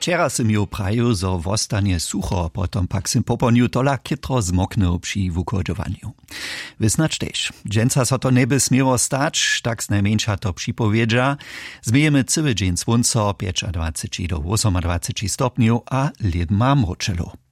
Wczera som ju praju, zo wostanie sucho, potom pak sim poponju tola kytro zmoknął przy wukodowaniu. Wysnacz też. Dżęca so to nieby smiło stać, tak znajmniejsza to przypowiedzia. Zmiejemy cały dzień słońco, 25 do 28 stopniu, a led ma mroczelo.